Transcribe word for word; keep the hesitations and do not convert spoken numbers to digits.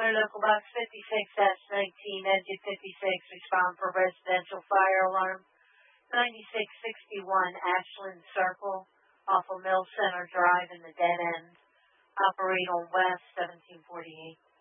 Our local box fifty-six nineteen, engine fifty-six, respond for residential fire alarm. ninety-six sixty-one Ashland Circle, off of Mill Center Drive in the dead end. Operate on West seventeen forty-eight.